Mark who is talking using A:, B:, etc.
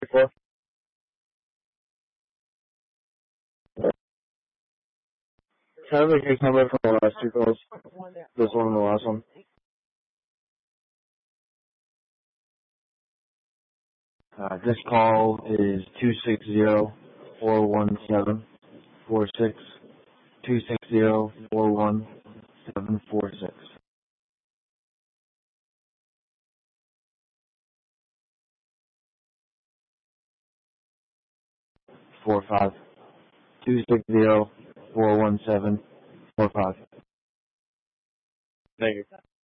A: for? Can I have a case number from the last two calls? This one and the last one. This call is 260-417-46. 260-417-46. 45. 260-417-45. Thank you.